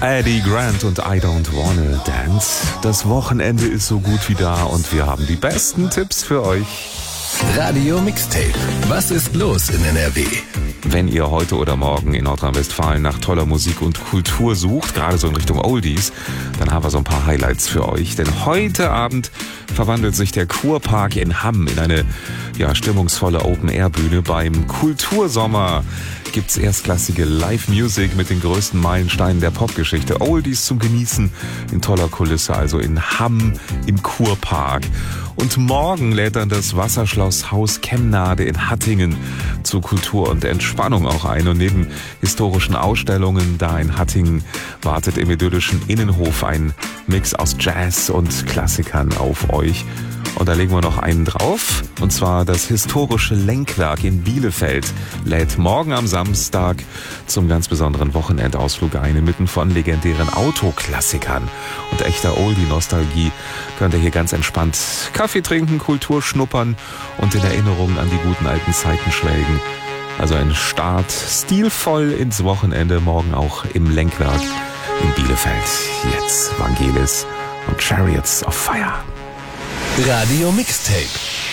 Eddie Grant und I Don't Wanna Dance. Das Wochenende ist so gut wie da und wir haben die besten Tipps für euch. Radio Mixtape. Was ist los in NRW? Wenn ihr heute oder morgen in Nordrhein-Westfalen nach toller Musik und Kultur sucht, gerade so in Richtung Oldies, dann haben wir so ein paar Highlights für euch. Denn heute Abend verwandelt sich der Kurpark in Hamm in eine stimmungsvolle Open-Air-Bühne. Beim Kultursommer gibt's erstklassige Live-Music mit den größten Meilensteinen der Popgeschichte. Oldies zum Genießen in toller Kulisse, also in Hamm im Kurpark. Und morgen lädt dann das Wasserschloss Haus Kemnade in Hattingen zu Kultur und Entspannung auch ein. Und neben historischen Ausstellungen da in Hattingen wartet im idyllischen Innenhof ein Mix aus Jazz und Klassikern auf euch. Und da legen wir noch einen drauf, und zwar das historische Lenkwerk in Bielefeld lädt morgen am Samstag zum ganz besonderen Wochenendausflug ein. Inmitten von legendären Autoklassikern und echter Oldie-Nostalgie könnt ihr hier ganz entspannt Kaffee trinken, Kultur schnuppern und in Erinnerung an die guten alten Zeiten schwelgen. Also ein Start stilvoll ins Wochenende, morgen auch im Lenkwerk in Bielefeld. Jetzt Vangelis und Chariots of Fire. Radio Mixtape.